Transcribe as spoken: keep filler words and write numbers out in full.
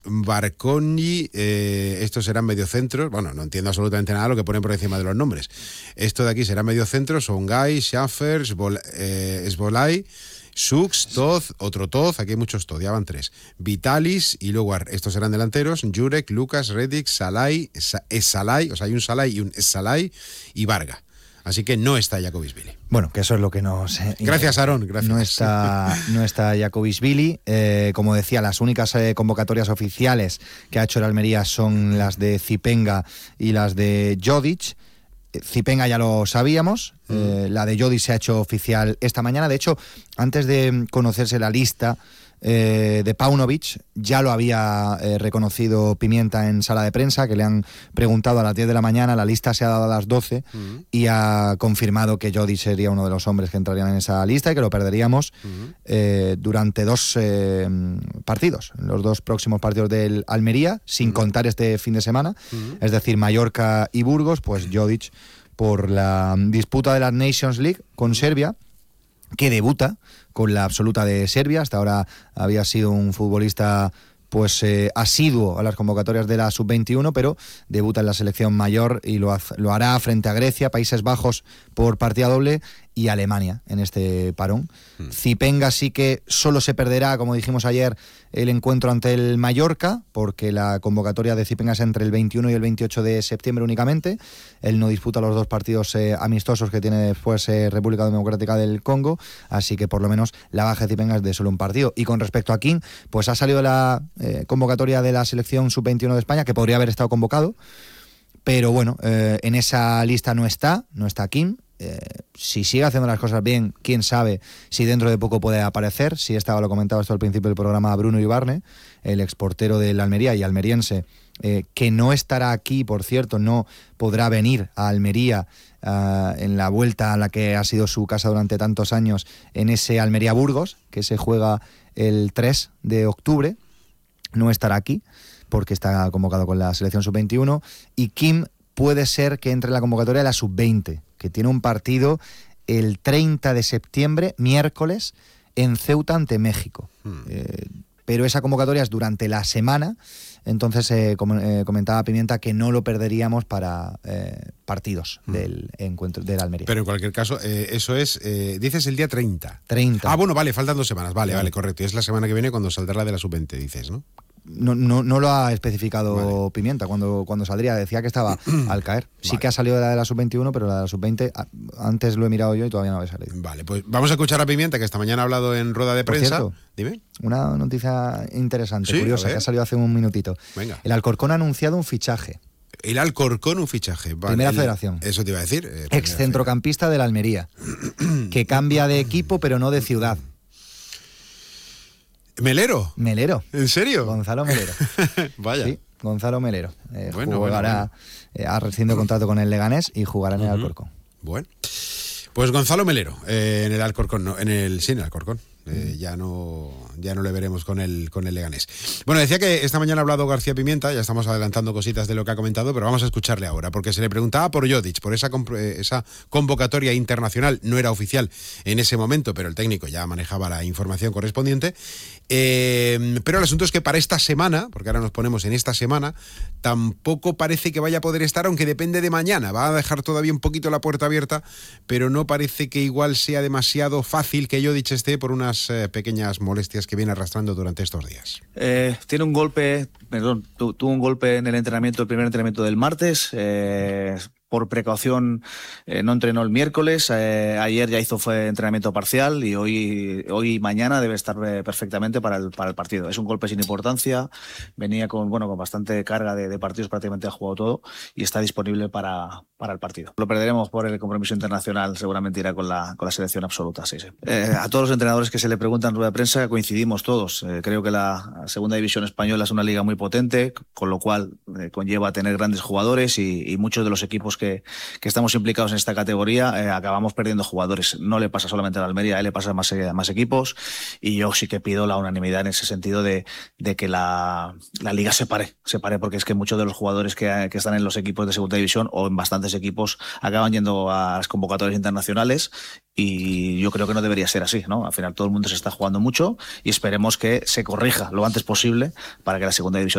Barconi, eh, estos serán mediocentros. Bueno, no entiendo absolutamente nada lo que ponen por encima de los nombres. Esto de aquí será mediocentros, Songai, Schaffer, Sbol, eh, Sbolai, Sux, Toz, otro Toz, aquí hay muchos Toz, ya van tres. Vitalis, y luego estos serán delanteros, Jurek, Lucas, Redick, Salai, Salai, o sea, hay un Salai y un Salai, y Varga. Así que no está Jacobishvili. Bueno, que eso es lo que nos... Eh, gracias, Aarón, gracias. No está, no está Jacobishvili. Eh, como decía, las únicas eh, convocatorias oficiales que ha hecho el Almería son las de Zipenga y las de Jodic. Zipenga ya lo sabíamos, mm. eh, la de Jodic se ha hecho oficial esta mañana. De hecho, antes de conocerse la lista eh, de Paunovic, ya lo había eh, reconocido Pimienta en sala de prensa, que le han preguntado a las diez de la mañana, la lista se ha dado a las doce, mm. y ha confirmado que Jodic sería uno de los hombres que entrarían en esa lista y que lo perderíamos mm. eh, durante dos eh, partidos, los dos próximos partidos del Almería, sin mm. contar este fin de semana, mm. es decir, Mallorca y Burgos. Pues Jodic, por la disputa de la Nations League con Serbia, que debuta con la absoluta de Serbia. Hasta ahora había sido un futbolista pues eh, asiduo a las convocatorias de la sub veintiuno, pero debuta en la selección mayor y lo, haz, lo hará frente a Grecia, Países Bajos por partida doble y Alemania en este parón. Mm. Zipenga sí que solo se perderá, como dijimos ayer, el encuentro ante el Mallorca, porque la convocatoria de Zipenga es entre el veintiuno y el veintiocho de septiembre únicamente. Él no disputa los dos partidos eh, amistosos que tiene después eh, República Democrática del Congo, así que por lo menos la baja de Zipenga es de solo un partido. Y con respecto a Kim, pues ha salido la eh, convocatoria de la selección sub veintiuno de España, que podría haber estado convocado, pero bueno, eh, en esa lista no está, no está Kim. Eh, si sigue haciendo las cosas bien, quién sabe si dentro de poco puede aparecer. Si estaba, lo comentaba esto al principio del programa, Bruno Ibarne, el exportero del Almería y almeriense, eh, que no estará aquí, por cierto, no podrá venir a Almería uh, en la vuelta a la que ha sido su casa durante tantos años, en ese Almería-Burgos, que se juega el tres de octubre, no estará aquí porque está convocado con la selección sub veintiuno, y Kim puede ser que entre en la convocatoria de la sub veinte, que tiene un partido el treinta de septiembre, miércoles, en Ceuta ante México. Hmm. Eh, pero esa convocatoria es durante la semana, entonces eh, com- eh, comentaba Pimienta que no lo perderíamos para eh, partidos hmm. del encuentro del Almería. Pero en cualquier caso, eh, eso es, eh, dices el día treinta. treinta. Ah, bueno, vale, faltan dos semanas, vale, sí. vale, correcto. Y es la semana que viene cuando saldrá la de la sub veinte, dices, ¿no? No, no, no lo ha especificado vale. Pimienta cuando, cuando saldría, decía que estaba al caer. Sí vale. que ha salido de la de la sub veintiuno, pero la de la sub veinte, antes lo he mirado yo y todavía no había salido. Vale, pues vamos a escuchar a Pimienta, que esta mañana ha hablado en rueda de prensa. Por cierto, dime. Una noticia interesante, sí, curiosa, que ha salido hace un minutito. Venga. El Alcorcón ha anunciado un fichaje. El Alcorcón, un fichaje. Vale. Primera el, federación. Eso te iba a decir. Eh, Ex centrocampista del Almería, que cambia de equipo pero no de ciudad. ¿Melero? Melero. ¿En serio? Gonzalo Melero. Vaya. Sí, Gonzalo Melero. Eh, bueno, jugará, bueno, bueno. Eh, ha rescindido contrato con el Leganés y jugará en el uh-huh. Alcorcón. Bueno. Pues Gonzalo Melero, eh, en el Alcorcón, no, en el, sí, en el Alcorcón. Eh, ya no ya no le veremos con el con el Leganés. Bueno, decía que esta mañana ha hablado García Pimienta, ya estamos adelantando cositas de lo que ha comentado, pero vamos a escucharle ahora, porque se le preguntaba por Jodic, por esa, esa convocatoria internacional, no era oficial en ese momento, pero el técnico ya manejaba la información correspondiente. Eh, pero el asunto es que para esta semana, porque ahora nos ponemos en esta semana, tampoco parece que vaya a poder estar, aunque depende de mañana. Va a dejar todavía un poquito la puerta abierta, pero no parece que igual sea demasiado fácil que Jodic esté por unas eh, pequeñas molestias que viene arrastrando durante estos días. Eh, tiene un golpe, perdón, tu, tuvo un golpe en el entrenamiento, el primer entrenamiento del martes. Eh, por precaución eh, no entrenó el miércoles, eh, ayer ya hizo fue entrenamiento parcial y hoy hoy y mañana debe estar eh, perfectamente para el para el partido. Es un golpe sin importancia, venía con bueno con bastante carga de, de partidos, prácticamente ha jugado todo y está disponible para, para el partido. Lo perderemos por el compromiso internacional, seguramente irá con la con la selección absoluta, sí, sí. Eh, a todos los entrenadores que se le preguntan en rueda de prensa coincidimos todos. Eh, creo que la segunda división española es una liga muy potente, con lo cual eh, conlleva tener grandes jugadores y, y muchos de los equipos Que, que estamos implicados en esta categoría eh, acabamos perdiendo jugadores. No le pasa solamente a la Almería, a él le pasa a más, a más equipos y yo sí que pido la unanimidad en ese sentido de, de que la, la liga se pare, se pare porque es que muchos de los jugadores que, que están en los equipos de segunda división o en bastantes equipos acaban yendo a las convocatorias internacionales y yo creo que no debería ser así, ¿no? Al final todo el mundo se está jugando mucho y esperemos que se corrija lo antes posible para que la segunda división